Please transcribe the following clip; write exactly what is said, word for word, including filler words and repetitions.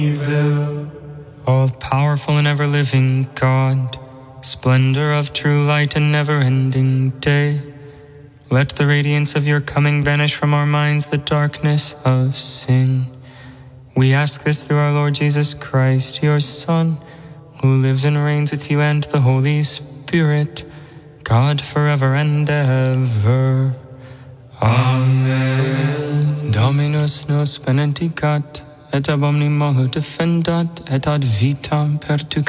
evil. All-powerful and ever-living God, splendor of true light and never-ending day, let the radiance of your coming banish from our minds the darkness of sin. We ask this through our Lord Jesus Christ, your Son, who lives and reigns with you and the Holy Spirit, God forever and ever. Amen. Dominus nos benedicat, et ab omni malo defendat, et ad vitam perducat.